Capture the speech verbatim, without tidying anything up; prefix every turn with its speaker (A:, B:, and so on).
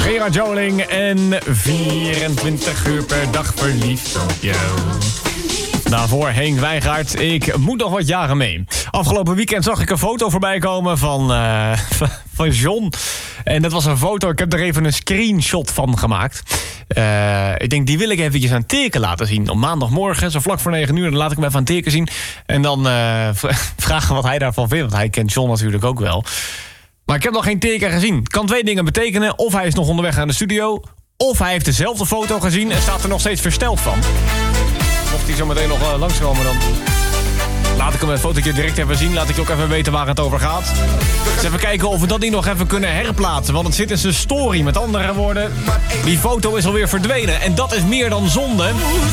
A: Vera Joling en vierentwintig uur per dag verliefd op jou. Daarvoor Henk Wijngaard. Ik moet nog wat jaren mee. Afgelopen weekend zag ik een foto voorbij komen van, uh, van John. En dat was een foto, ik heb er even een screenshot van gemaakt. Uh, ik denk, die wil ik eventjes aan Teke laten zien. Op maandagmorgen, zo vlak voor negen uur, dan laat ik hem even aan Teke zien. En dan uh, vragen wat hij daarvan vindt. Want hij kent John natuurlijk ook wel. Maar ik heb nog geen Teke gezien. Het kan twee dingen betekenen. Of hij is nog onderweg naar de studio. Of hij heeft dezelfde foto gezien en staat er nog steeds versteld van. Mocht hij zo meteen nog uh, langskomen, dan laat ik hem het fotootje direct even zien. Laat ik je ook even weten waar het over gaat. Dus even kijken of we dat niet nog even kunnen herplaatsen. Want het zit in zijn story. Met andere woorden, die foto is alweer verdwenen. En dat is meer dan zonde.